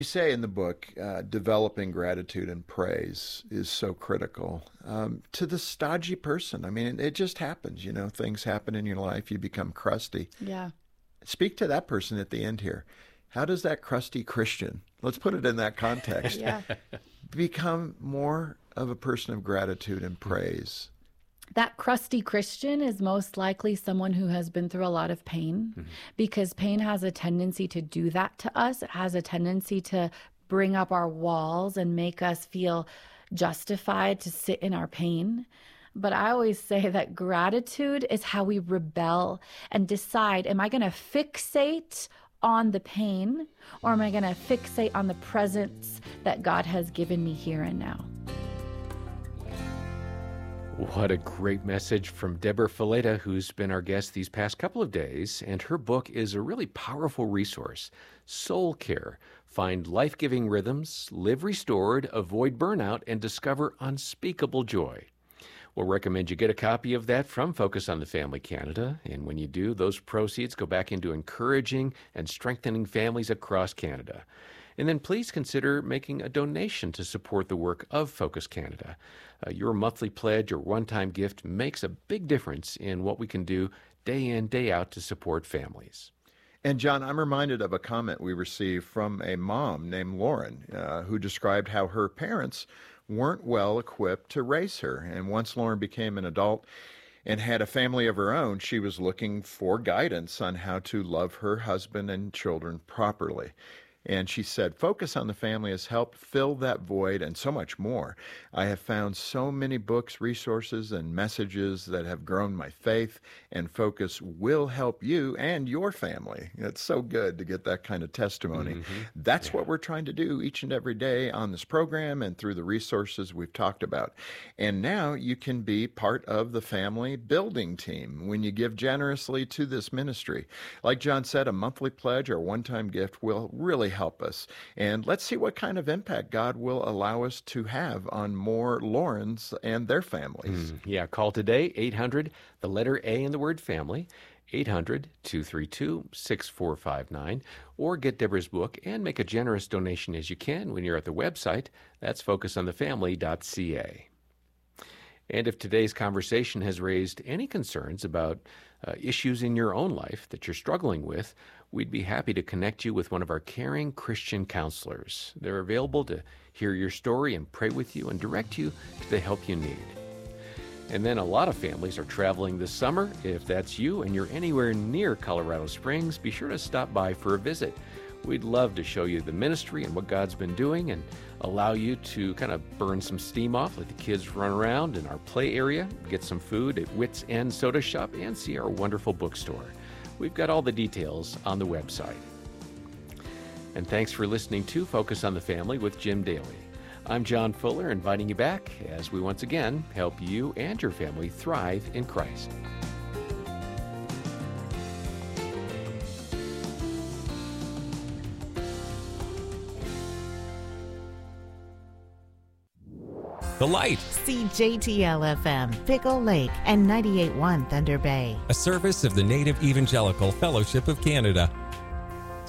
You say in the book, developing gratitude and praise is so critical to the stodgy person. I mean, it just happens. Things happen in your life. You become crusty. Yeah. Speak to that person at the end here. How does that crusty Christian, let's put it in that context, become more of a person of gratitude and praise? That crusty Christian is most likely someone who has been through a lot of pain, because pain has a tendency to do that to us. It has a tendency to bring up our walls and make us feel justified to sit in our pain. But I always say that gratitude is how we rebel and decide, am I going to fixate on the pain, or am I going to fixate on the presence that God has given me here and now? What a great message from Deborah Fileta, who's been our guest these past couple of days, and her book is a really powerful resource. Soul Care. Find life-giving rhythms, live restored, avoid burnout, and discover unspeakable joy. We'll recommend you get a copy of that from Focus on the Family Canada, and when you do, those proceeds go back into encouraging and strengthening families across Canada. And then please consider making a donation to support the work of Focus Canada. Your monthly pledge or one-time gift makes a big difference in what we can do day in, day out to support families. And John, I'm reminded of a comment we received from a mom named Lauren, who described how her parents weren't well equipped to raise her. And once Lauren became an adult and had a family of her own, she was looking for guidance on how to love her husband and children properly. And she said, Focus on the Family has helped fill that void and so much more. I have found so many books, resources, and messages that have grown my faith, and Focus will help you and your family. It's so good to get that kind of testimony. That's what we're trying to do each and every day on this program and through the resources we've talked about. And now you can be part of the family building team when you give generously to this ministry. Like John said, a monthly pledge or one-time gift will really help us. And let's see what kind of impact God will allow us to have on more Laurens and their families. Call today, 800, the letter A in the word family, 800-232-6459, or get Deborah's book and make a generous donation as you can when you're at the website. That's focusonthefamily.ca. And if today's conversation has raised any concerns about issues in your own life that you're struggling with, we'd be happy to connect you with one of our caring Christian counselors. They're available to hear your story and pray with you and direct you to the help you need. And then a lot of families are traveling this summer. If that's you and you're anywhere near Colorado Springs, be sure to stop by for a visit. We'd love to show you the ministry and what God's been doing and allow you to kind of burn some steam off, let the kids run around in our play area, get some food at Wits End Soda Shop, and see our wonderful bookstore. We've got all the details on the website. And thanks for listening to Focus on the Family with Jim Daly. I'm John Fuller, inviting you back as we once again help you and your family thrive in Christ. The Light. CJTL-FM, Pickle Lake, and 98.1 Thunder Bay. A service of the Native Evangelical Fellowship of Canada.